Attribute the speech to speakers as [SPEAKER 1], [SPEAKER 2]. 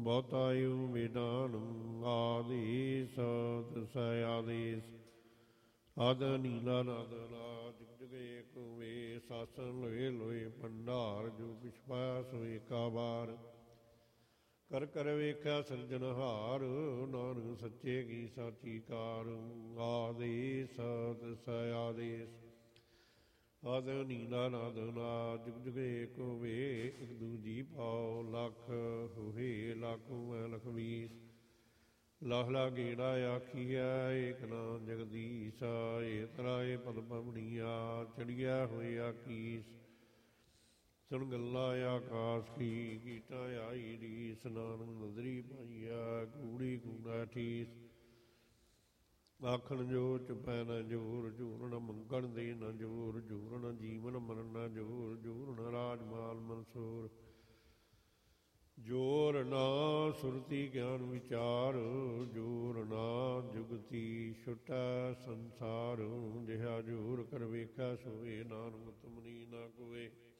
[SPEAKER 1] ਬਹੁਤਾਯੂ ਵਿਦਾਨੰ ਆਦੇਸ ਤਿਸੈ ਆਦੇਸ ਆਦ ਨੀਲਾ ਨਾਦ ਲਾ ਜੁਗ ਜੁਗ ਏਕ ਵੇ ਸਾਸਨ ਲੋਏ ਲੋਏ ਭੰਡਾਰ ਜੋ ਕਿਛ ਪਾਇਆ ਸੋ ਏਕਾ ਵਾਰ ਕਰ ਕਰ ਵੇਖਿਆ ਸਿਰਜਣਹਾਰ ਨਾਨਕ ਸੱਚੇ ਕੀ ਸਾਚੀ ਕਾਰ ਆਦੇਸ ਤਿਸੈ ਆਦੇਸ ਆਦ ਨੀਲਾ ਨਾਦ ਲਾ ਜੁਗ ਜੁਗ ਏਕ ਵੇ ਇਕ ਦੂਜੀ ਪਾਉ ਲੱਖ ਹੋਏ ਲੱਖ ਮੈਂ ਲਖ ਵੀਸ ਲਖ ਲਾ ਗੇੜਾ ਆਖੀਆ ਏਕ ਨਾਮ ਜਗਦੀਸ਼ ਏ ਤਰਾਏ ਪਦ ਪਵਣੀਆ ਚੜੀਆ ਹੋਏ ਆਕੀਸ ਸੁਣ ਗੱਲਾਂ ਆਕਾਸ਼ ਕੀ ਕੀਟਾਂ ਆਈ ਰੀਸ ਨਾਨਕ ਨਦਰੀ ਪਾਈਆ ਕੂੜੀ ਕੂੜਾ ਠੀਸ ਆਖਣ ਜੋ ਚੁਪੈ ਨ ਜੋਰ ਜੂਰ ਨ ਮੰਗਣ ਦੇ ਨ ਜੋਰ ਜੂਰ ਨ ਜੀਵਨ ਮਰਨ ਨ ਜੋਰ ਜੂਰ ਨ ਰਾਜ ਮਾਲ ਮਨਸੂਰ ਜੋਰ ਨਾ ਸੁਰਤੀ ਗਿਆਨ ਵਿਚਾਰ ਜੋਰ ਨਾ ਜੁਗਤੀ ਛੁਟੈ ਸੰਸਾਰ ਜਿਹਾ ਜੋਰ ਕਰ ਵੇਖਿਆ ਸੋਏ ਨਾਨਕ ਤੁਮਨੀ ਨਾ ਕੋਏ